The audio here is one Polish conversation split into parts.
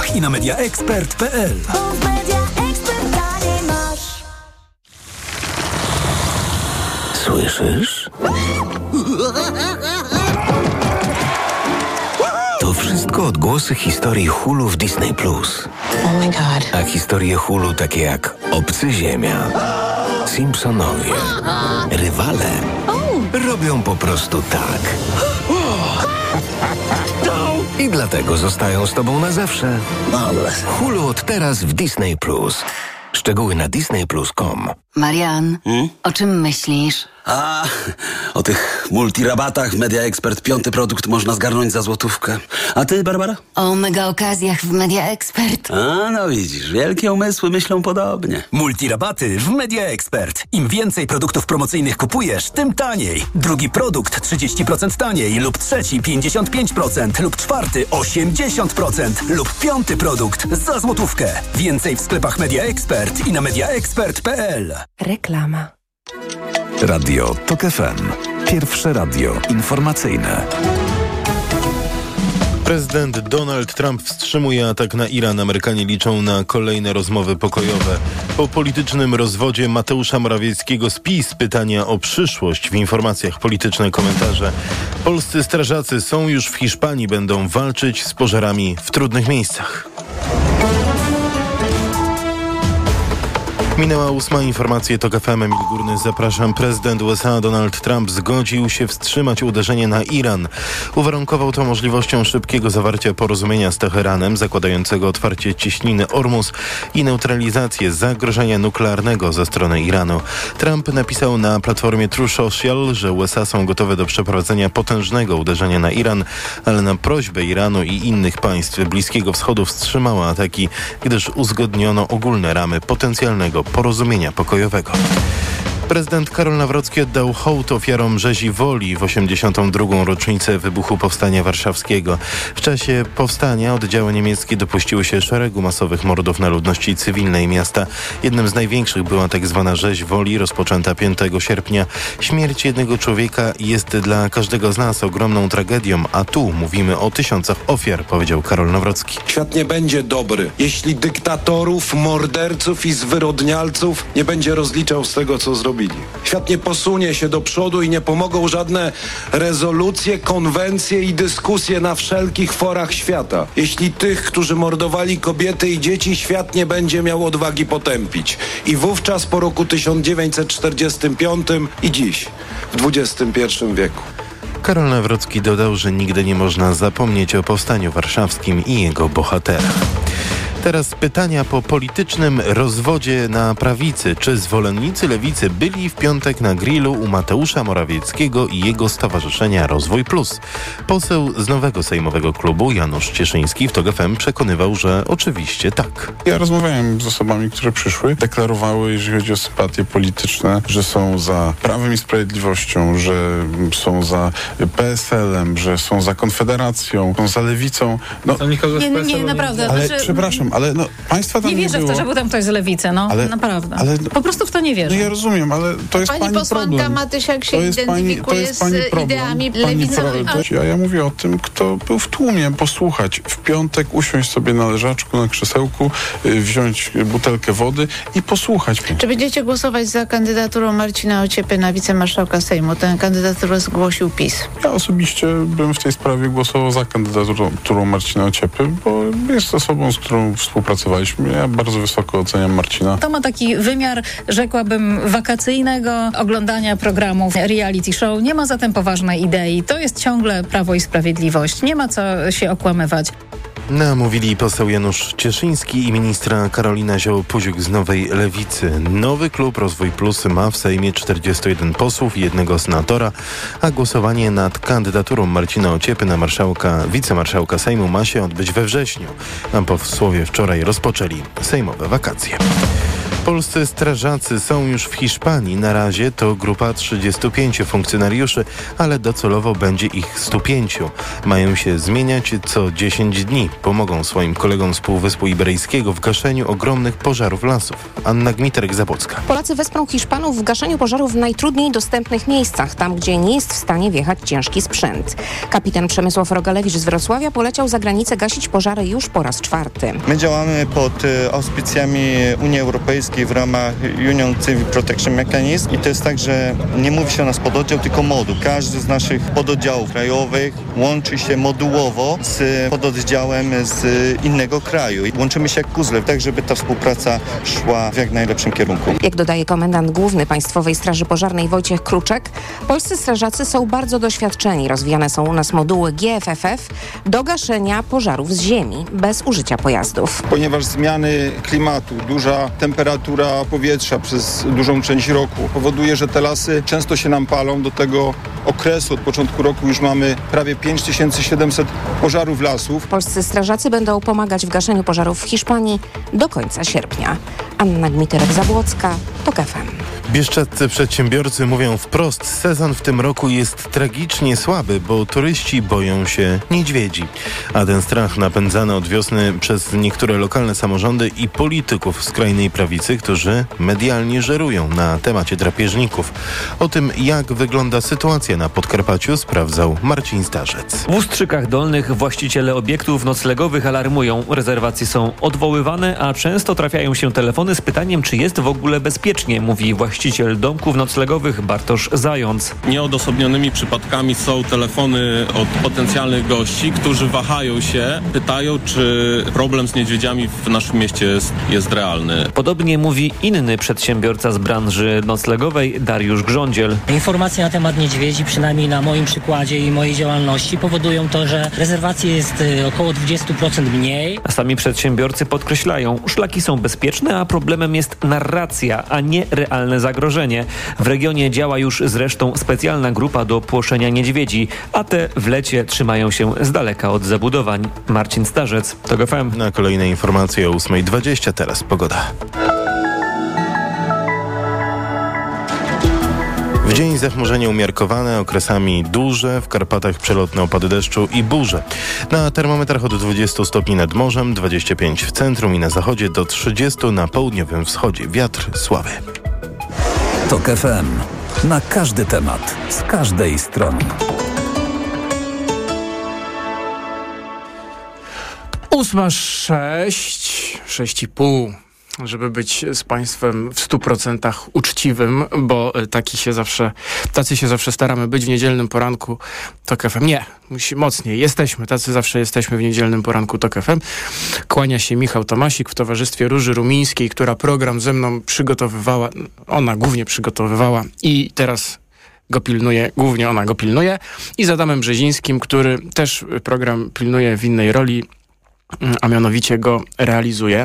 i na mediaexpert.pl. Słyszysz? To wszystko odgłosy historii Hulu w Disney+. Oh my god. A historie Hulu takie jak Obcy Ziemia, Simpsonowie, Rywale robią po prostu tak. I dlatego zostają z tobą na zawsze. Hulu od teraz w Disney+. Szczegóły na disneyplus.com. Marian, o czym myślisz? O tych multirabatach w Media Expert 5. produkt można zgarnąć za złotówkę. A ty, Barbara? O mega okazjach w Media Expert. No widzisz, wielkie umysły myślą podobnie. Multirabaty w Media Expert. Im więcej produktów promocyjnych kupujesz, tym taniej. Drugi produkt 30% taniej lub trzeci 55% lub czwarty 80% lub 5. produkt za złotówkę. Więcej w sklepach Media Expert i na mediaexpert.pl. Reklama. Radio TOK FM. Pierwsze radio informacyjne. Prezydent Donald Trump wstrzymuje atak na Iran. Amerykanie liczą na kolejne rozmowy pokojowe. Po politycznym rozwodzie Mateusza Morawieckiego z PiS pytania o przyszłość. W informacjach polityczne komentarze. Polscy strażacy są już w Hiszpanii. Będą walczyć z pożarami w trudnych miejscach. Minęła 8. informacja TOK FM. Emil Górny, zapraszam. Prezydent USA Donald Trump zgodził się wstrzymać uderzenie na Iran. Uwarunkował to możliwością szybkiego zawarcia porozumienia z Teheranem, zakładającego otwarcie cieśniny Ormus i neutralizację zagrożenia nuklearnego ze strony Iranu. Trump napisał na platformie Truth Social, że USA są gotowe do przeprowadzenia potężnego uderzenia na Iran, ale na prośbę Iranu i innych państw Bliskiego Wschodu wstrzymała ataki, gdyż uzgodniono ogólne ramy potencjalnego porozumienia pokojowego. Prezydent Karol Nawrocki oddał hołd ofiarom rzezi Woli w 82. rocznicę wybuchu Powstania Warszawskiego. W czasie powstania oddziały niemieckie dopuściły się szeregu masowych mordów na ludności cywilnej miasta. Jednym z największych była tak zwana rzeź Woli, rozpoczęta 5 sierpnia. Śmierć jednego człowieka jest dla każdego z nas ogromną tragedią, a tu mówimy o tysiącach ofiar, powiedział Karol Nawrocki. Świat nie będzie dobry, jeśli dyktatorów, morderców i zwyrodnialców nie będzie rozliczał z tego, co zrobili. Świat nie posunie się do przodu i nie pomogą żadne rezolucje, konwencje i dyskusje na wszelkich forach świata. Jeśli tych, którzy mordowali kobiety i dzieci, świat nie będzie miał odwagi potępić. I wówczas po roku 1945 i dziś, w XXI wieku. Karol Nawrocki dodał, że nigdy nie można zapomnieć o Powstaniu Warszawskim i jego bohaterach. Teraz pytania po politycznym rozwodzie na prawicy. Czy zwolennicy lewicy byli w piątek na grillu u Mateusza Morawieckiego i jego stowarzyszenia Rozwój Plus? Poseł z nowego sejmowego klubu Janusz Cieszyński w TOK FM przekonywał, że oczywiście tak. Ja rozmawiałem z osobami, które przyszły, deklarowały, jeżeli chodzi o sympatie polityczne, że są za Prawem i Sprawiedliwością, że są za PSL-em, że są za Konfederacją, są za Lewicą. No, nie, naprawdę. Ale przepraszam, ale państwa tam nie wierzę nie było. w to, że był tam ktoś z lewicy, naprawdę. Ale, po prostu w to nie wierzę. No ja rozumiem, ale to jest pani posłanka problem. Matysiak się identyfikuje z ideami lewicowymi. Ja mówię o tym, kto był w tłumie, posłuchać. W piątek usiąść sobie na leżaczku, na krzesełku, wziąć butelkę wody i posłuchać. Czy będziecie głosować za kandydaturą Marcina Ociepy na wicemarszałka Sejmu? Tę kandydaturę zgłosił PiS. Ja osobiście bym w tej sprawie głosował za kandydaturą Marcina Ociepy, bo jest osobą, z którą współpracowaliśmy. Ja bardzo wysoko oceniam Marcina. To ma taki wymiar, rzekłabym, wakacyjnego oglądania programów reality show. Nie ma zatem poważnej idei. To jest ciągle Prawo i Sprawiedliwość. Nie ma co się okłamywać. Mówili poseł Janusz Cieszyński i ministra Karolina Zioło-Puziuk z Nowej Lewicy. Nowy klub Rozwój Plus ma w Sejmie 41 posłów i jednego senatora, a głosowanie nad kandydaturą Marcina Ociepy na wicemarszałka Sejmu ma się odbyć we wrześniu. A posłowie wczoraj rozpoczęli sejmowe wakacje. Polscy strażacy są już w Hiszpanii. Na razie to grupa 35 funkcjonariuszy, ale docelowo będzie ich 105. Mają się zmieniać co 10 dni. Pomogą swoim kolegom z Półwyspu Iberyjskiego w gaszeniu ogromnych pożarów lasów. Anna Gmiterek-Zabłocka. Polacy wesprą Hiszpanów w gaszeniu pożarów w najtrudniej dostępnych miejscach, tam gdzie nie jest w stanie wjechać ciężki sprzęt. Kapitan Przemysław Rogalewicz z Wrocławia poleciał za granicę gasić pożary już po raz 4. My działamy pod auspicjami Unii Europejskiej w ramach Union Civil Protection Mechanism i to jest tak, że nie mówi się o nas pododdział, tylko moduł. Każdy z naszych pododdziałów krajowych łączy się modułowo z pododdziałem z innego kraju. I łączymy się jak puzzle, tak żeby ta współpraca szła w jak najlepszym kierunku. Jak dodaje komendant główny Państwowej Straży Pożarnej Wojciech Kruczek, polscy strażacy są bardzo doświadczeni. Rozwijane są u nas moduły GFFF do gaszenia pożarów z ziemi, bez użycia pojazdów. Ponieważ zmiany klimatu, duża temperatura powietrza przez dużą część roku powoduje, że te lasy często się nam palą. Do tego okresu od początku roku już mamy prawie 5700 pożarów lasów. Polscy strażacy będą pomagać w gaszeniu pożarów w Hiszpanii do końca sierpnia. Anna Gmiterek-Zabłocka, TOK FM. Bieszczadzcy przedsiębiorcy mówią wprost, sezon w tym roku jest tragicznie słaby, bo turyści boją się niedźwiedzi. A ten strach napędzany od wiosny przez niektóre lokalne samorządy i polityków skrajnej prawicy, którzy medialnie żerują na temacie drapieżników. O tym, jak wygląda sytuacja na Podkarpaciu, sprawdzał Marcin Starzec. W Ustrzykach Dolnych właściciele obiektów noclegowych alarmują. Rezerwacje są odwoływane, a często trafiają się telefony z pytaniem, czy jest w ogóle bezpiecznie, mówi właściciel domków noclegowych Bartosz Zając. Nieodosobnionymi przypadkami są telefony od potencjalnych gości, którzy wahają się, pytają, czy problem z niedźwiedziami w naszym mieście jest realny. Podobnie mówi inny przedsiębiorca z branży noclegowej, Dariusz Grządziel. Informacje na temat niedźwiedzi, przynajmniej na moim przykładzie i mojej działalności, powodują to, że rezerwacji jest około 20% mniej. A sami przedsiębiorcy podkreślają, szlaki są bezpieczne, a problemem jest narracja, a nie realne zagrożenie. W regionie działa już zresztą specjalna grupa do płoszenia niedźwiedzi, a te w lecie trzymają się z daleka od zabudowań. Marcin Starzec, TOK FM. Na kolejne informacje o 8:20, teraz pogoda. W dzień zachmurzenie umiarkowane, okresami duże, w Karpatach przelotne opady deszczu i burze. Na termometrach od 20 stopni nad morzem, 25 w centrum i na zachodzie, do 30 na południowym wschodzie. Wiatr słaby. TOK FM. Na każdy temat, z każdej strony. 6,5, żeby być z Państwem w 100% uczciwym, bo tacy się zawsze staramy być w niedzielnym poranku TOK FM. Nie, mocniej, tacy zawsze jesteśmy w niedzielnym poranku TOK FM. Kłania się Michał Tomasik w towarzystwie Róży Rumińskiej, która program ze mną przygotowywała, ona głównie przygotowywała i teraz głównie ona go pilnuje, i z Adamem Brzezińskim, który też program pilnuje w innej roli, a mianowicie go realizuje.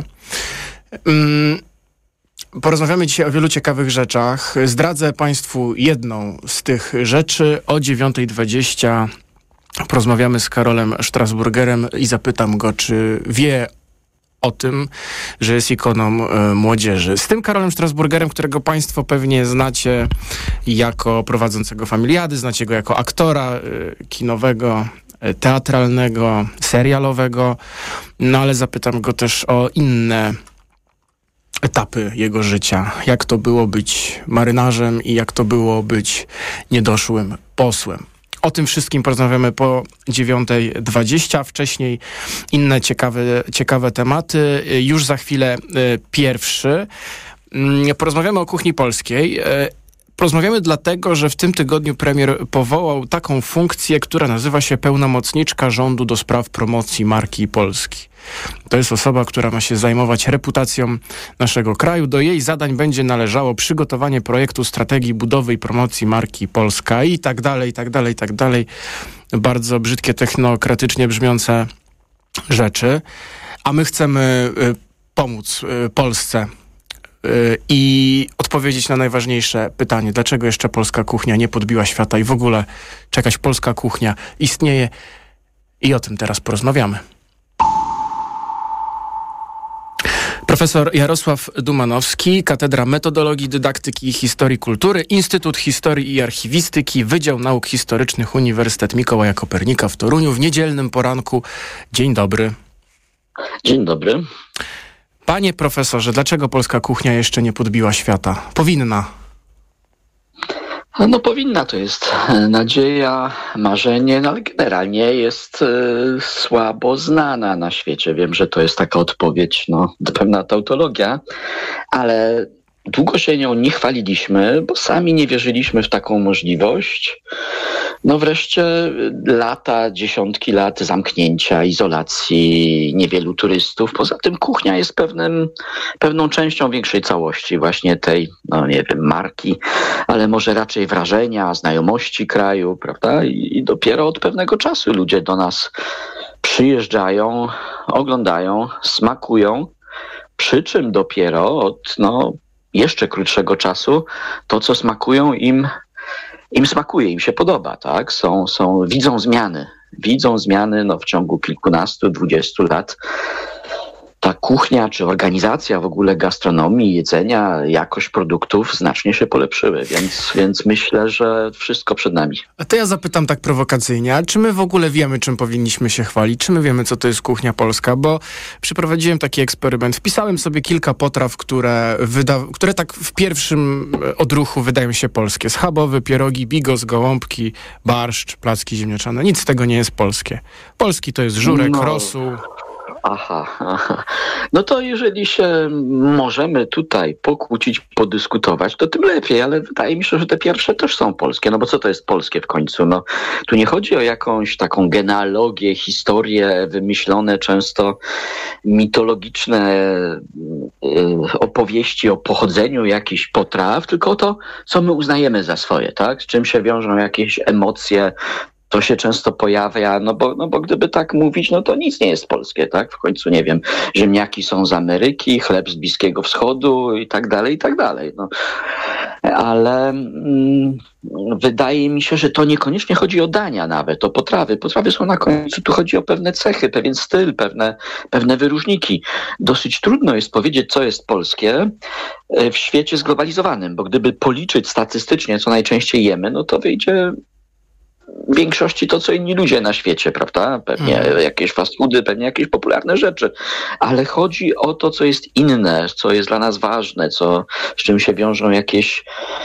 Porozmawiamy dzisiaj o wielu ciekawych rzeczach. Zdradzę Państwu jedną z tych rzeczy. O 9:20 porozmawiamy z Karolem Strasburgerem i zapytam go, czy wie o tym, że jest ikoną młodzieży. Z tym Karolem Strasburgerem, którego Państwo pewnie znacie jako prowadzącego Familiady, znacie go jako aktora kinowego, teatralnego, serialowego, no ale zapytam go też o inne etapy jego życia. Jak to było być marynarzem i jak to było być niedoszłym posłem. O tym wszystkim porozmawiamy po 9:20. Wcześniej inne ciekawe tematy. Już za chwilę pierwszy. Porozmawiamy o kuchni polskiej. Porozmawiamy dlatego, że w tym tygodniu premier powołał taką funkcję, która nazywa się pełnomocniczka rządu do spraw promocji marki Polski. To jest osoba, która ma się zajmować reputacją naszego kraju. Do jej zadań będzie należało przygotowanie projektu strategii budowy i promocji marki Polska i tak dalej, i tak dalej, i tak dalej. Bardzo brzydkie, technokratycznie brzmiące rzeczy. A my chcemy pomóc Polsce i odpowiedzieć na najważniejsze pytanie. Dlaczego jeszcze polska kuchnia nie podbiła świata i w ogóle jakaś polska kuchnia istnieje? I o tym teraz porozmawiamy. Profesor Jarosław Dumanowski, Katedra Metodologii, Dydaktyki i Historii Kultury, Instytut Historii i Archiwistyki, Wydział Nauk Historycznych Uniwersytet Mikołaja Kopernika w Toruniu w niedzielnym poranku. Dzień dobry. Dzień dobry. Panie profesorze, dlaczego polska kuchnia jeszcze nie podbiła świata? Powinna. No powinna, to jest nadzieja, marzenie, no ale generalnie jest słabo znana na świecie. Wiem, że to jest taka odpowiedź, pewna tautologia, ale długo się nią nie chwaliliśmy, bo sami nie wierzyliśmy w taką możliwość. No wreszcie dziesiątki lat zamknięcia, izolacji, niewielu turystów. Poza tym kuchnia jest pewną częścią większej całości właśnie tej, marki, ale może raczej wrażenia, znajomości kraju, prawda? I dopiero od pewnego czasu ludzie do nas przyjeżdżają, oglądają, smakują, przy czym dopiero od jeszcze krótszego czasu to, co smakują im smakuje, im się podoba, tak? Widzą zmiany w ciągu kilkunastu, 20 lat. Ta kuchnia czy organizacja w ogóle gastronomii, jedzenia, jakość produktów znacznie się polepszyły, więc myślę, że wszystko przed nami. A to ja zapytam tak prowokacyjnie, a czy my w ogóle wiemy, czym powinniśmy się chwalić? Czy my wiemy, co to jest kuchnia polska? Bo przeprowadziłem taki eksperyment. Wpisałem sobie kilka potraw, które tak w pierwszym odruchu wydają się polskie. Schabowy, pierogi, bigos, gołąbki, barszcz, placki ziemniaczane. Nic z tego nie jest polskie. Polski to jest żurek, rosół. Aha. No to jeżeli się możemy tutaj pokłócić, podyskutować, to tym lepiej, ale wydaje mi się, że te pierwsze też są polskie, bo co to jest polskie w końcu? Tu nie chodzi o jakąś taką genealogię, historię, wymyślone często mitologiczne opowieści o pochodzeniu jakichś potraw, tylko o to, co my uznajemy za swoje, tak? Z czym się wiążą jakieś emocje. To się często pojawia, bo gdyby tak mówić, to nic nie jest polskie, tak? W końcu, nie wiem, ziemniaki są z Ameryki, chleb z Bliskiego Wschodu i tak dalej, i tak dalej. Ale wydaje mi się, że to niekoniecznie chodzi o dania nawet, o potrawy. Potrawy są na końcu, tu chodzi o pewne cechy, pewien styl, pewne wyróżniki. Dosyć trudno jest powiedzieć, co jest polskie w świecie zglobalizowanym, bo gdyby policzyć statystycznie, co najczęściej jemy, to wyjdzie w większości to, co inni ludzie na świecie, prawda? Pewnie jakieś fast foody, pewnie jakieś popularne rzeczy, ale chodzi o to, co jest inne, co jest dla nas ważne, z czym się wiążą jakieś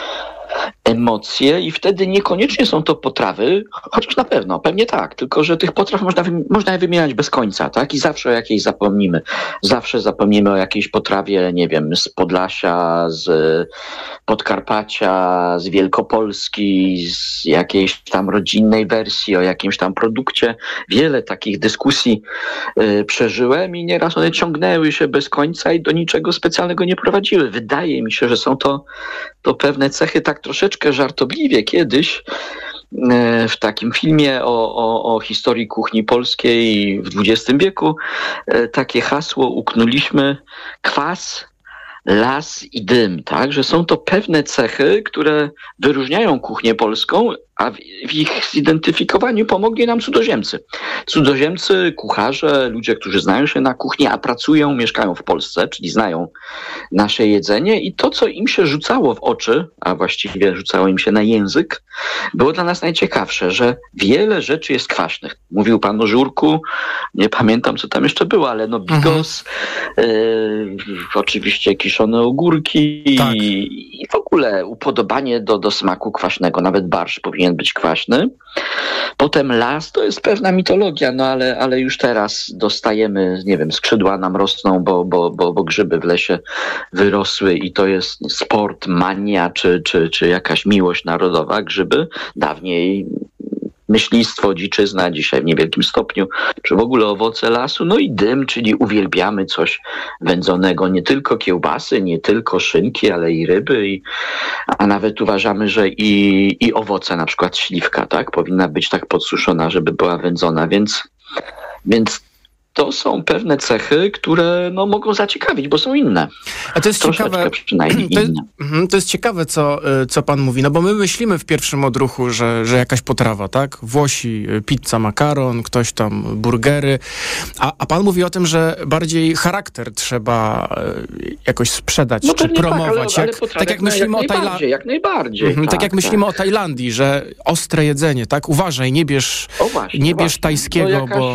emocje i wtedy niekoniecznie są to potrawy, chociaż na pewno, pewnie tak, tylko że tych potraw można je wymieniać bez końca, tak? I zawsze o jakiejś zapomnimy. Zawsze zapomnimy o jakiejś potrawie, nie wiem, z Podlasia, z Podkarpacia, z Wielkopolski, z jakiejś tam rodzinnej wersji, o jakimś tam produkcie. Wiele takich dyskusji przeżyłem i nieraz one ciągnęły się bez końca i do niczego specjalnego nie prowadziły. Wydaje mi się, że są to pewne cechy tak troszeczkę żartobliwie kiedyś w takim filmie o historii kuchni polskiej w XX wieku takie hasło uknuliśmy: kwas, las i dym, tak? Że są to pewne cechy, które wyróżniają kuchnię polską, a w ich zidentyfikowaniu pomogli nam cudzoziemcy. Cudzoziemcy, kucharze, ludzie, którzy znają się na kuchni, a pracują, mieszkają w Polsce, czyli znają nasze jedzenie i to, co im się rzucało w oczy, a właściwie rzucało im się na język, było dla nas najciekawsze, że wiele rzeczy jest kwaśnych. Mówił pan o żurku, nie pamiętam, co tam jeszcze było, ale bigos, oczywiście kiszone ogórki i w ogóle upodobanie do smaku kwaśnego. Nawet barszcz powinien być kwaśny. Potem las to jest pewna mitologia, ale już teraz dostajemy, nie wiem, skrzydła nam rosną, bo grzyby w lesie wyrosły i to jest sport, mania czy jakaś miłość narodowa. Grzyby dawniej myślistwo, dziczyzna, dzisiaj w niewielkim stopniu, czy w ogóle owoce lasu, i dym, czyli uwielbiamy coś wędzonego, nie tylko kiełbasy, nie tylko szynki, ale i ryby, a nawet uważamy, że i owoce, na przykład śliwka, tak, powinna być tak podsuszona, żeby była wędzona, więc to są pewne cechy, które mogą zaciekawić, bo są inne. A to jest ciekawe, to jest ciekawe, co pan mówi, no bo my myślimy w pierwszym odruchu, że jakaś potrawa, tak? Włosi pizza, makaron, ktoś tam burgery, a pan mówi o tym, że bardziej charakter trzeba jakoś sprzedać czy promować. Tak jak myślimy o Tajlandii. Jak najbardziej. Tak jak myślimy o Tajlandii, że ostre jedzenie, tak? Uważaj, nie bierz tajskiego, bo...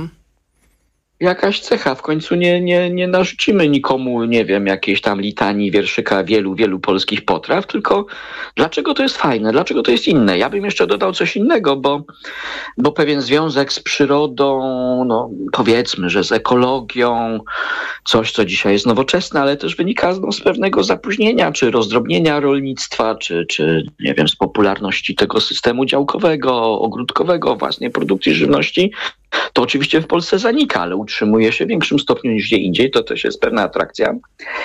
Jakaś cecha. W końcu nie narzucimy nikomu, nie wiem, jakiejś tam litanii wierszyka wielu polskich potraw, tylko dlaczego to jest fajne, dlaczego to jest inne. Ja bym jeszcze dodał coś innego, bo pewien związek z przyrodą, powiedzmy, że z ekologią, coś, co dzisiaj jest nowoczesne, ale też wynika z pewnego zapóźnienia, czy rozdrobnienia rolnictwa, czy nie wiem, z popularności tego systemu działkowego, ogródkowego, własnej produkcji żywności. To oczywiście w Polsce zanika, ale utrzymuje się w większym stopniu niż gdzie indziej. To też jest pewna atrakcja.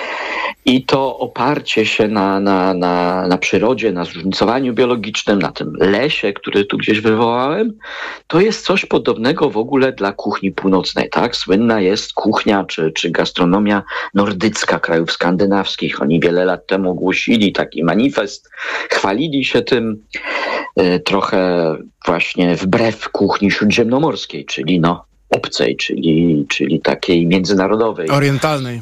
I to oparcie się na przyrodzie, na zróżnicowaniu biologicznym, na tym lesie, który tu gdzieś wywołałem, to jest coś podobnego w ogóle dla kuchni północnej. Tak? Słynna jest kuchnia czy gastronomia nordycka krajów skandynawskich. Oni wiele lat temu ogłosili taki manifest, chwalili się tym trochę właśnie wbrew kuchni śródziemnomorskiej, czyli obcej, czyli takiej międzynarodowej. Orientalnej.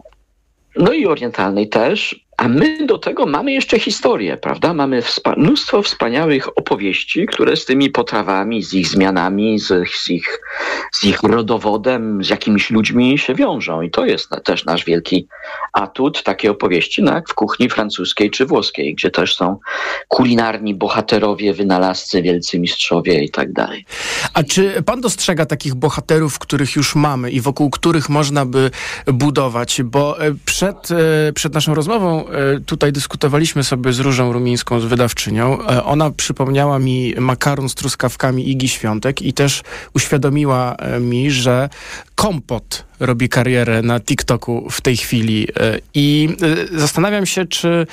No i orientalnej też. A my do tego mamy jeszcze historię, prawda? Mamy mnóstwo wspaniałych opowieści, które z tymi potrawami, z ich zmianami, z ich rodowodem, z jakimiś ludźmi się wiążą. I to jest też nasz wielki atut, takie opowieści, jak w kuchni francuskiej czy włoskiej, gdzie też są kulinarni bohaterowie, wynalazcy, wielcy mistrzowie i tak dalej. A czy pan dostrzega takich bohaterów, których już mamy i wokół których można by budować? Bo przed naszą rozmową tutaj dyskutowaliśmy sobie z Różą Rumińską, z wydawczynią. Ona przypomniała mi makaron z truskawkami Igi Świątek i też uświadomiła mi, że kompot robi karierę na TikToku w tej chwili. I zastanawiam się,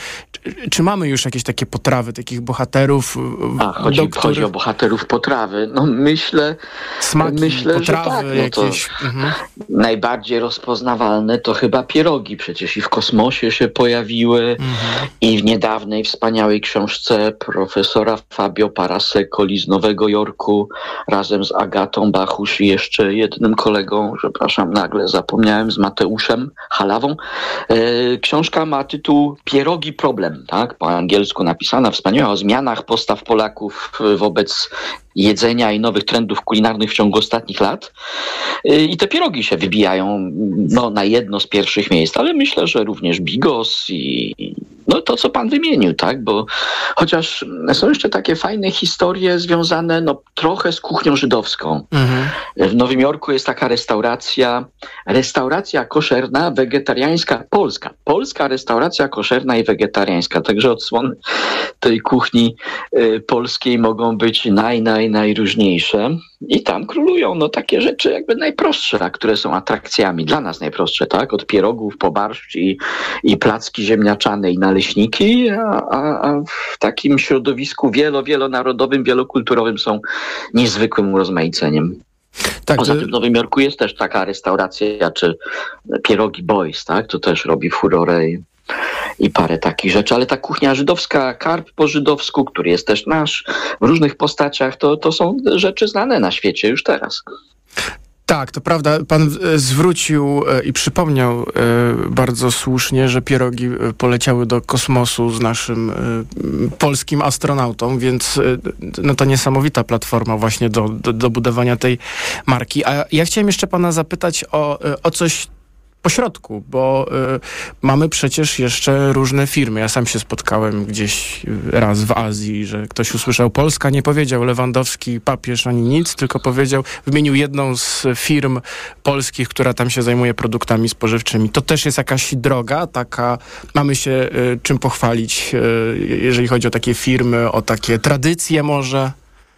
czy mamy już jakieś takie potrawy, takich bohaterów. Chodzi o bohaterów potrawy. Myślę, potrawy, że tak. jakieś. Najbardziej rozpoznawalne to chyba pierogi. Przecież i w Kosmosie się pojawiły i w niedawnej wspaniałej książce profesora Fabio Parasecoli z Nowego Jorku razem z Agatą Bachusz i jeszcze jednym kolegą, przepraszam, nagle zapomniałem, z Mateuszem Halawą. Książka ma tytuł Pierogi Problem, tak? Po angielsku napisana, wspaniała, o zmianach postaw Polaków wobec jedzenia i nowych trendów kulinarnych w ciągu ostatnich lat. I te pierogi się wybijają na jedno z pierwszych miejsc, ale myślę, że również bigos i to, co pan wymienił, tak? Bo chociaż są jeszcze takie fajne historie związane trochę z kuchnią żydowską. W Nowym Jorku jest taka restauracja koszerna, wegetariańska, polska restauracja koszerna i wegetariańska. Także odsłony tej kuchni polskiej mogą być najróżniejsze. I tam królują takie rzeczy jakby najprostsze, które są atrakcjami, dla nas najprostsze, tak? Od pierogów po barszcz i placki ziemniaczane i naleśniki, a w takim środowisku wielonarodowym, wielokulturowym są niezwykłym urozmaiceniem. Tak, poza tym w Nowym Jorku jest też taka restauracja, czy pierogi Boys, tak? To też robi furorę i parę takich rzeczy, ale ta kuchnia żydowska, karp po żydowsku, który jest też nasz, w różnych postaciach, to są rzeczy znane na świecie już teraz. Tak, to prawda. Pan zwrócił i przypomniał bardzo słusznie, że pierogi poleciały do kosmosu z naszym polskim astronautą, więc to niesamowita platforma właśnie do budowania tej marki. A ja chciałem jeszcze pana zapytać o coś pośrodku, bo mamy przecież jeszcze różne firmy. Ja sam się spotkałem gdzieś raz w Azji, że ktoś usłyszał Polska, nie powiedział Lewandowski, papież ani nic, tylko wymienił jedną z firm polskich, która tam się zajmuje produktami spożywczymi. To też jest jakaś droga, mamy się czym pochwalić, jeżeli chodzi o takie firmy, o takie tradycje może?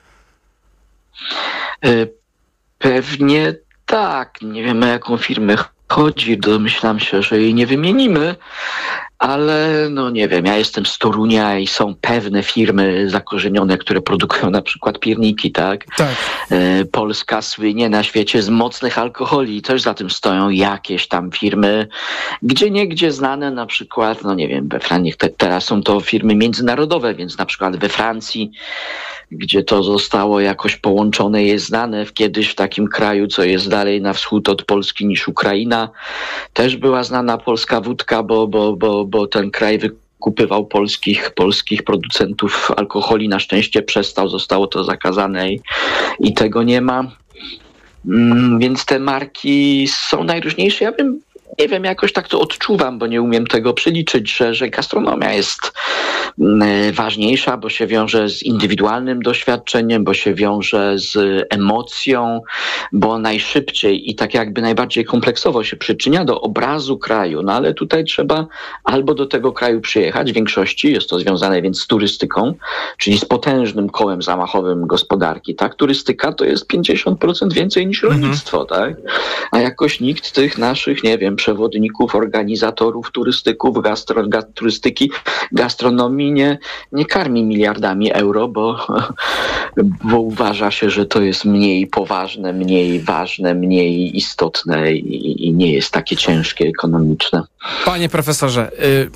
Pewnie tak. Nie wiemy, jaką firmę chodzi, domyślam się, że jej nie wymienimy, ale no nie wiem, ja jestem z Torunia i są pewne firmy zakorzenione, które produkują na przykład pierniki, tak? Tak. Polska słynie na świecie z mocnych alkoholi i też za tym stoją jakieś tam firmy, gdzie znane, na przykład, no nie wiem, we Francji teraz są to firmy międzynarodowe, więc na przykład we Francji, gdzie to zostało jakoś połączone, jest znane kiedyś w takim kraju, co jest dalej na wschód od Polski niż Ukraina. Też była znana polska wódka, bo ten kraj wykupywał polskich producentów alkoholi. Na szczęście przestał, zostało to zakazane i tego nie ma. Więc te marki są najróżniejsze. Nie wiem, jakoś tak to odczuwam, bo nie umiem tego przeliczyć, że gastronomia jest ważniejsza, bo się wiąże z indywidualnym doświadczeniem, bo się wiąże z emocją, bo najszybciej i tak jakby najbardziej kompleksowo się przyczynia do obrazu kraju. No ale tutaj trzeba albo do tego kraju przyjechać, w większości jest to związane więc z turystyką, czyli z potężnym kołem zamachowym gospodarki, tak? Turystyka to jest 50% więcej niż rolnictwo, tak? A jakoś nikt tych naszych, nie wiem, przewodników, organizatorów turystyków, turystyki, gastronomii nie karmi miliardami euro, bo uważa się, że to jest mniej poważne, mniej ważne, mniej istotne i nie jest takie ciężkie ekonomiczne. Panie profesorze,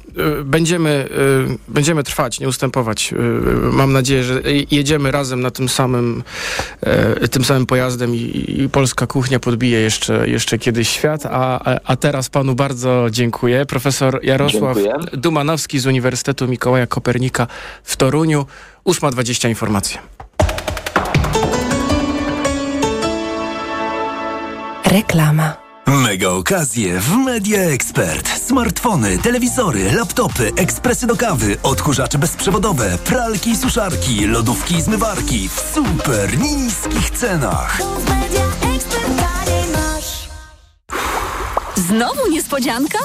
będziemy trwać, nie ustępować. Mam nadzieję, że jedziemy razem na tym samym pojazdem i polska kuchnia podbije jeszcze kiedyś świat, a teraz panu bardzo dziękuję. Profesor Jarosław Dumanowski z Uniwersytetu Mikołaja Kopernika w Toruniu. 8:20 informacje. Reklama. Mega okazje w Media Expert. Smartfony, telewizory, laptopy, ekspresy do kawy, odkurzacze bezprzewodowe, pralki i suszarki, lodówki i zmywarki w super niskich cenach. Znowu niespodzianka?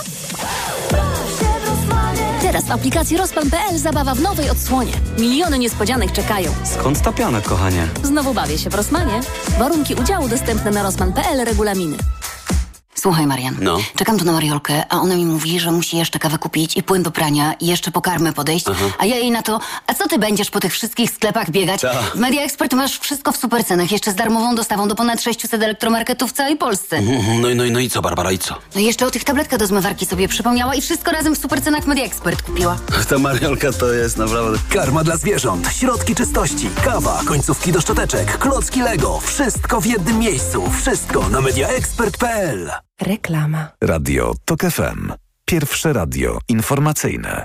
Teraz w aplikacji Rosman.pl zabawa w nowej odsłonie. Miliony niespodzianek czekają. Skąd ta piana, kochanie? Znowu bawię się w Rosmanie. Warunki udziału dostępne na Rosman.pl, regulaminy. Słuchaj, Marian, czekam tu na Mariolkę, a ona mi mówi, że musi jeszcze kawę kupić i płyn do prania i jeszcze po karmę podejść, a ja jej na to, a co ty będziesz po tych wszystkich sklepach biegać? W Media Expert masz wszystko w supercenach, jeszcze z darmową dostawą do ponad 600 elektromarketów w całej Polsce. No i co, Barbara, i co? No i jeszcze o tych tabletkach do zmywarki sobie przypomniała i wszystko razem w supercenach Media Expert kupiła. Ta Mariolka to jest naprawdę... Karma dla zwierząt, środki czystości, kawa, końcówki do szczoteczek, klocki Lego. Wszystko w jednym miejscu. Wszystko na mediaexpert.pl. Reklama. Radio TOK FM. Pierwsze radio informacyjne.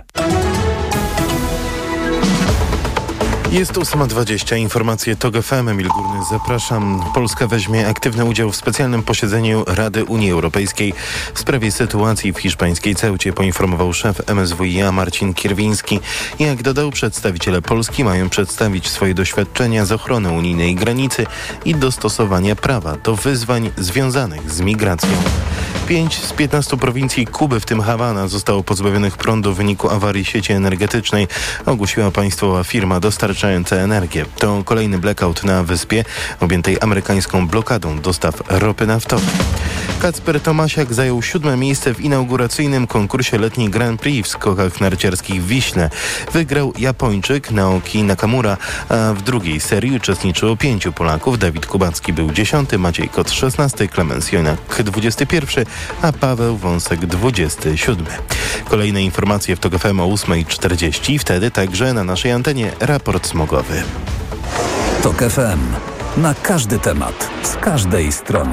Jest 8:20. Informacje TOK FM. Emil Górny, zapraszam. Polska weźmie aktywny udział w specjalnym posiedzeniu Rady Unii Europejskiej w sprawie sytuacji w hiszpańskiej Ceucie, poinformował szef MSWiA Marcin Kierwiński. Jak dodał, przedstawiciele Polski mają przedstawić swoje doświadczenia z ochrony unijnej granicy i dostosowania prawa do wyzwań związanych z migracją. 5 z 15 prowincji Kuby, w tym Hawana, zostało pozbawionych prądu w wyniku awarii sieci energetycznej, ogłosiła państwowa firma dostarczająca energię. To kolejny blackout na wyspie objętej amerykańską blokadą dostaw ropy naftowej. Kacper Tomasiak zajął 7. miejsce w inauguracyjnym konkursie letni Grand Prix w skokach narciarskich w Wiśle. Wygrał Japończyk Naoki Nakamura, a w drugiej serii uczestniczyło 5 Polaków. Dawid Kubacki był 10., Maciej Kot 16., Klemens Jonak 21., a Paweł Wąsek 27. Kolejne informacje w TOK FM o 8:40. Wtedy także na naszej antenie raport smogowy. TOK FM. Na każdy temat, z każdej strony.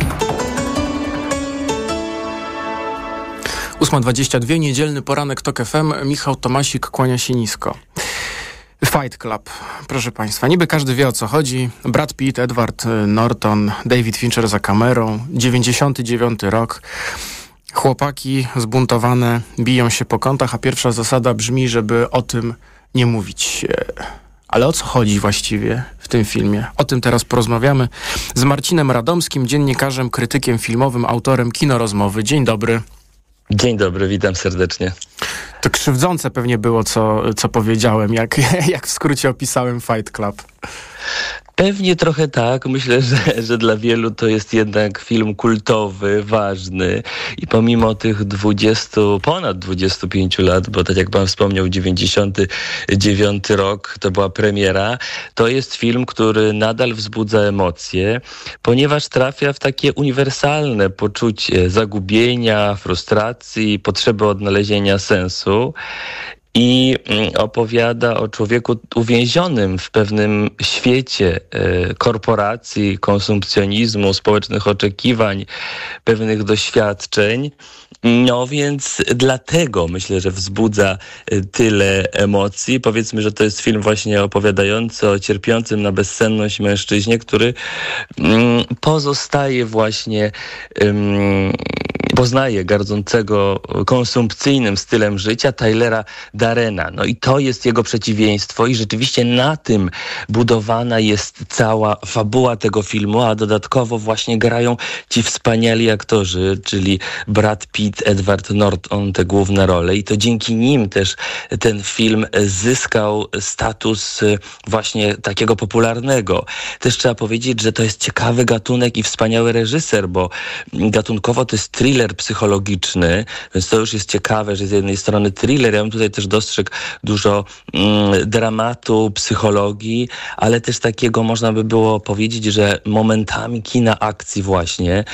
8:22, niedzielny poranek TOK FM. Michał Tomasik kłania się nisko. Fight Club, proszę Państwa. Niby każdy wie, o co chodzi. Brad Pitt, Edward Norton, David Fincher za kamerą. 99 rok. Chłopaki zbuntowane biją się po kątach, a pierwsza zasada brzmi, żeby o tym nie mówić. Ale o co chodzi właściwie w tym filmie? O tym teraz porozmawiamy z Marcinem Radomskim, dziennikarzem, krytykiem filmowym, autorem Kinorozmowy. Dzień dobry. Dzień dobry, witam serdecznie. To krzywdzące pewnie było, co powiedziałem, jak w skrócie opisałem Fight Club. Pewnie trochę tak. Myślę, że dla wielu to jest jednak film kultowy, ważny i pomimo tych ponad 25 lat, bo tak jak pan wspomniał, 99 rok to była premiera, to jest film, który nadal wzbudza emocje, ponieważ trafia w takie uniwersalne poczucie zagubienia, frustracji, potrzeby odnalezienia sensu. I opowiada o człowieku uwięzionym w pewnym świecie korporacji, konsumpcjonizmu, społecznych oczekiwań, pewnych doświadczeń. No więc dlatego myślę, że wzbudza tyle emocji. Powiedzmy, że to jest film właśnie opowiadający o cierpiącym na bezsenność mężczyźnie, który pozostaje właśnie, poznaje gardzącego konsumpcyjnym stylem życia Tylera Darena. No i to jest jego przeciwieństwo i rzeczywiście na tym budowana jest cała fabuła tego filmu, a dodatkowo właśnie grają ci wspaniali aktorzy, czyli Brad Pitt, Edward Norton, te główne role i to dzięki nim też ten film zyskał status właśnie takiego popularnego. Też trzeba powiedzieć, że to jest ciekawy gatunek i wspaniały reżyser, bo gatunkowo to jest thriller psychologiczny, więc to już jest ciekawe, że z jednej strony thriller, ja bym tutaj też dostrzegł dużo dramatu, psychologii, ale też takiego można by było powiedzieć, że momentami kina akcji właśnie,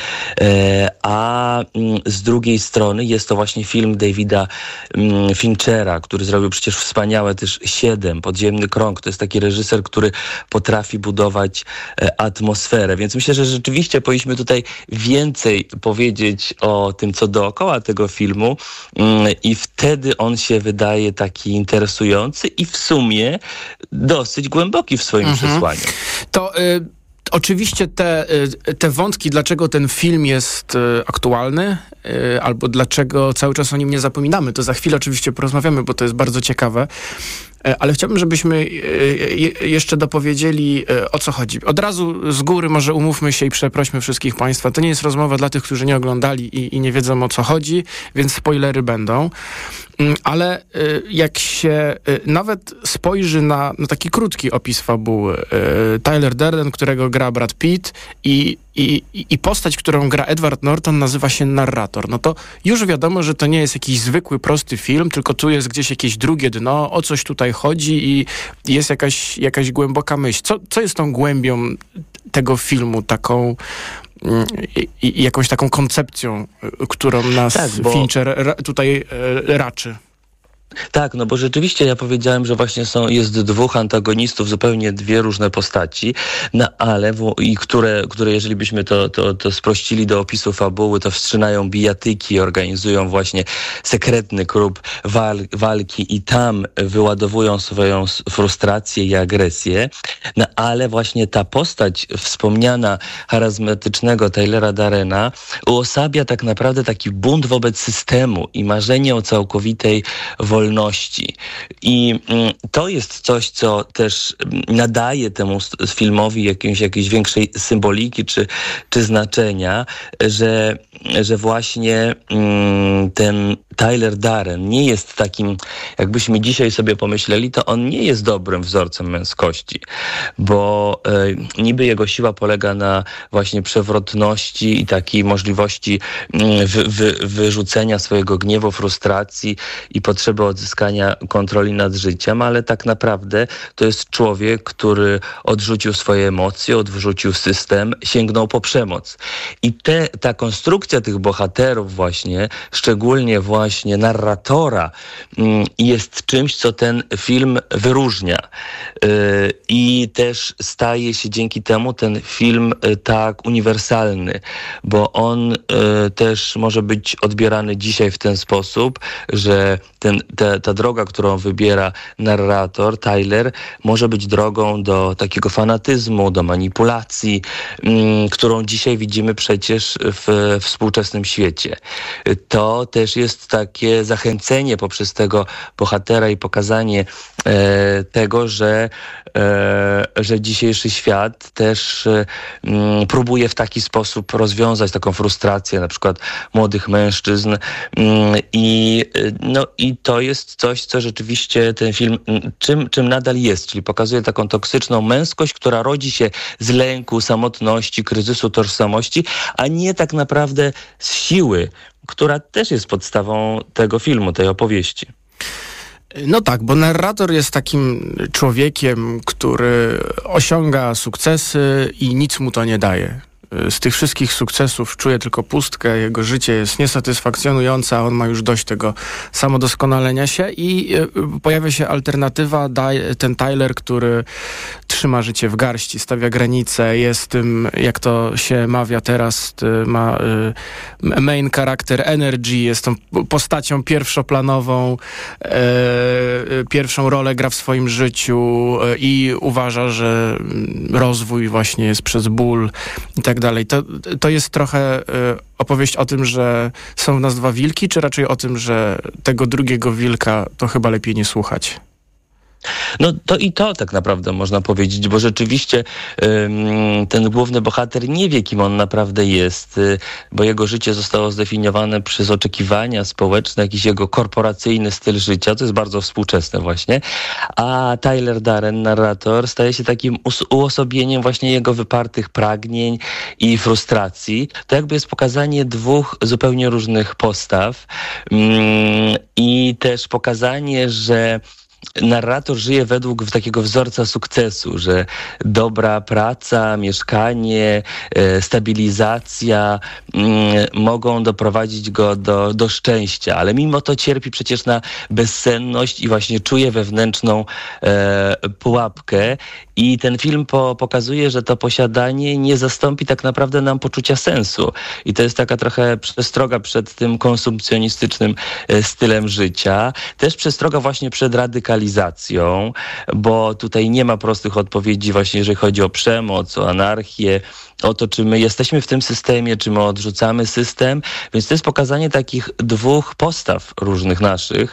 a z drugiej strony jest to właśnie film Davida Finchera, który zrobił przecież wspaniałe też 7, Podziemny krąg. To jest taki reżyser, który potrafi budować atmosferę, więc myślę, że rzeczywiście powinniśmy tutaj więcej powiedzieć o tym, co dookoła tego filmu i wtedy on się wydaje taki interesujący i w sumie dosyć głęboki w swoim przesłaniu. To oczywiście te wątki, dlaczego ten film jest aktualny, albo dlaczego cały czas o nim nie zapominamy, to za chwilę oczywiście porozmawiamy, bo to jest bardzo ciekawe. Ale chciałbym, żebyśmy jeszcze dopowiedzieli, o co chodzi. Od razu z góry może umówmy się i przeprośmy wszystkich państwa. To nie jest rozmowa dla tych, którzy nie oglądali i nie wiedzą, o co chodzi, więc spoilery będą. Ale jak się nawet spojrzy na taki krótki opis fabuły, Tyler Durden, którego gra Brad Pitt i postać, którą gra Edward Norton, nazywa się narrator. No to już wiadomo, że to nie jest jakiś zwykły, prosty film, tylko tu jest gdzieś jakieś drugie dno, o coś tutaj chodzi i jest jakaś głęboka myśl. Co jest tą głębią tego filmu, taką i jakąś taką koncepcją, którą nas Fincher tutaj raczy? Tak, no bo rzeczywiście ja powiedziałem, że właśnie jest dwóch antagonistów, zupełnie dwie różne postaci, no ale które jeżeli byśmy to sprościli do opisu fabuły, to wszczynają bijatyki, organizują właśnie sekretny klub walki i tam wyładowują swoją frustrację i agresję, no ale właśnie ta postać wspomniana charyzmatycznego Tylera Darena uosabia tak naprawdę taki bunt wobec systemu i marzenie o całkowitej wolności. I to jest coś, co też nadaje temu filmowi jakiejś większej symboliki czy znaczenia, że właśnie ten Tyler Darden nie jest takim, jakbyśmy dzisiaj sobie pomyśleli, to on nie jest dobrym wzorcem męskości, bo niby jego siła polega na właśnie przewrotności i takiej możliwości wyrzucenia swojego gniewu, frustracji i potrzeby odzyskania kontroli nad życiem, ale tak naprawdę to jest człowiek, który odrzucił swoje emocje, odrzucił system, sięgnął po przemoc. I ta konstrukcja tych bohaterów właśnie, szczególnie właśnie narratora, jest czymś, co ten film wyróżnia. I też staje się dzięki temu ten film tak uniwersalny, bo on też może być odbierany dzisiaj w ten sposób, że ta droga, którą wybiera narrator, Tyler, może być drogą do takiego fanatyzmu, do manipulacji, którą dzisiaj widzimy przecież w współczesnym świecie. To też jest takie zachęcenie poprzez tego bohatera i pokazanie tego, że dzisiejszy świat też próbuje w taki sposób rozwiązać taką frustrację na przykład młodych mężczyzn i to jest coś, co rzeczywiście ten film czym nadal jest, czyli pokazuje taką toksyczną męskość, która rodzi się z lęku, samotności, kryzysu tożsamości, a nie tak naprawdę z siły, która też jest podstawą tego filmu, tej opowieści. No tak, bo narrator jest takim człowiekiem, który osiąga sukcesy i nic mu to nie daje. Z tych wszystkich sukcesów czuje tylko pustkę, jego życie jest niesatysfakcjonujące, a on ma już dość tego samodoskonalenia się i pojawia się alternatywa, ten Tyler, który trzyma życie w garści, stawia granice, jest tym, jak to się mawia teraz, ma main character energy, jest tą postacią pierwszoplanową, pierwszą rolę gra w swoim życiu i uważa, że rozwój właśnie jest przez ból i tak dalej. To jest trochę opowieść o tym, że są w nas dwa wilki, czy raczej o tym, że tego drugiego wilka to chyba lepiej nie słuchać? No to i to tak naprawdę można powiedzieć, bo rzeczywiście ten główny bohater nie wie, kim on naprawdę jest, bo jego życie zostało zdefiniowane przez oczekiwania społeczne, jakiś jego korporacyjny styl życia, to jest bardzo współczesne właśnie, a Tyler Durden, narrator, staje się takim uosobieniem właśnie jego wypartych pragnień i frustracji. To jakby jest pokazanie dwóch zupełnie różnych postaw i też pokazanie, że narrator żyje według takiego wzorca sukcesu, że dobra praca, mieszkanie, stabilizacja mogą doprowadzić go do szczęścia, ale mimo to cierpi przecież na bezsenność i właśnie czuje wewnętrzną pułapkę i ten film pokazuje, że to posiadanie nie zastąpi tak naprawdę nam poczucia sensu i to jest taka trochę przestroga przed tym konsumpcjonistycznym stylem życia, też przestroga właśnie przed radykalizacją, bo tutaj nie ma prostych odpowiedzi właśnie, jeżeli chodzi o przemoc, o anarchię, o to, czy my jesteśmy w tym systemie, czy my odrzucamy system, więc to jest pokazanie takich dwóch postaw różnych naszych.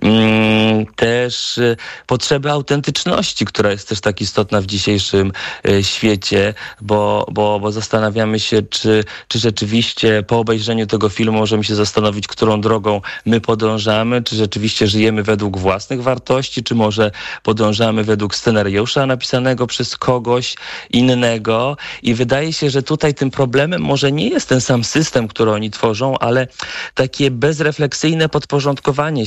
Też potrzeby autentyczności, która jest też tak istotna w dzisiejszym świecie, bo zastanawiamy się, czy rzeczywiście po obejrzeniu tego filmu możemy się zastanowić, którą drogą my podążamy, czy rzeczywiście żyjemy według własnych wartości, czy może podążamy według scenariusza napisanego przez kogoś innego i wydaje się, że tutaj tym problemem może nie jest ten sam system, który oni tworzą, ale takie bezrefleksyjne podporządkowanie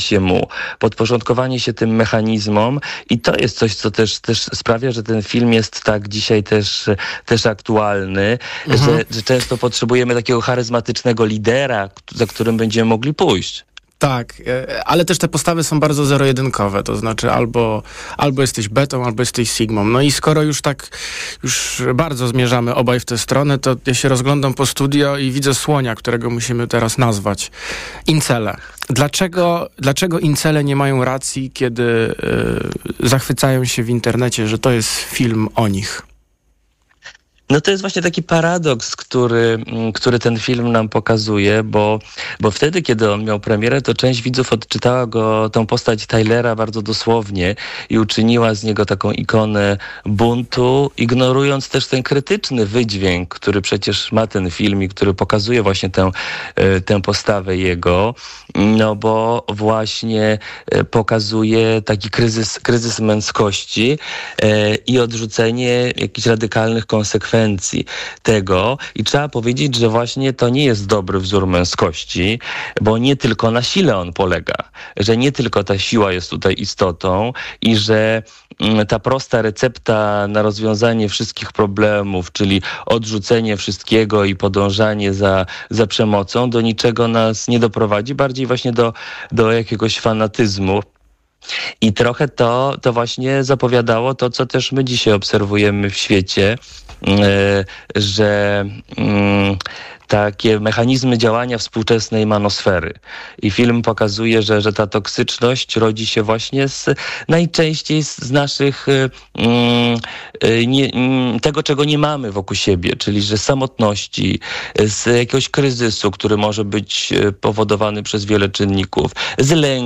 się tym mechanizmom i to jest coś, co też sprawia, że ten film jest tak dzisiaj też aktualny, że często potrzebujemy takiego charyzmatycznego lidera, za którym będziemy mogli pójść. Tak, ale też te postawy są bardzo zero-jedynkowe, to znaczy albo jesteś betą, albo jesteś sigmą. No i skoro już bardzo zmierzamy obaj w tę stronę, to ja się rozglądam po studio i widzę słonia, którego musimy teraz nazwać. Incele. Dlaczego incele nie mają racji, kiedy zachwycają się w internecie, że to jest film o nich? No to jest właśnie taki paradoks, który ten film nam pokazuje, bo wtedy, kiedy on miał premierę, to część widzów odczytała tą postać Tylera bardzo dosłownie i uczyniła z niego taką ikonę buntu, ignorując też ten krytyczny wydźwięk, który przecież ma ten film i który pokazuje właśnie tę postawę jego, no bo właśnie pokazuje taki kryzys męskości i odrzucenie jakichś radykalnych konsekwencji tego i trzeba powiedzieć, że właśnie to nie jest dobry wzór męskości, bo nie tylko na sile on polega, że nie tylko ta siła jest tutaj istotą i że ta prosta recepta na rozwiązanie wszystkich problemów, czyli odrzucenie wszystkiego i podążanie za przemocą, do niczego nas nie doprowadzi, bardziej właśnie do jakiegoś fanatyzmu. I trochę to właśnie zapowiadało to, co też my dzisiaj obserwujemy w świecie, takie mechanizmy działania współczesnej manosfery. I film pokazuje, że ta toksyczność rodzi się właśnie najczęściej z naszych tego, czego nie mamy wokół siebie, czyli z samotności, z jakiegoś kryzysu, który może być powodowany przez wiele czynników, z lęku,